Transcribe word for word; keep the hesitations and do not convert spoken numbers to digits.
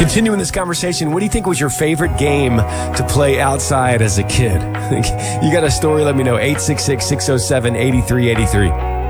Continuing this conversation, what do you think was your favorite game to play outside as a kid? You got a story? Let me know. eight six six, six oh seven, eight three eight three.